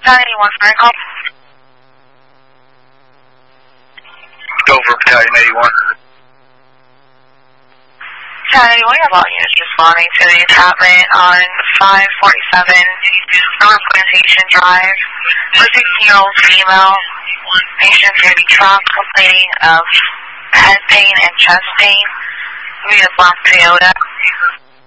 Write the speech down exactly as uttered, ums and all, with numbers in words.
nine eighty-one, fire call. Go for Battalion eighty-one. Battalion eighty-one, you have all units responding to the entrapment on five forty-seven North Plantation Drive. A sixteen-year-old female patient through the truck complaining of head pain and chest pain. We need a black Toyota.